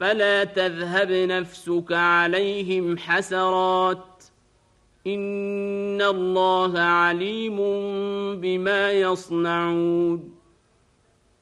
فلا تذهب نفسك عليهم حسرات إن الله عليم بما يصنعون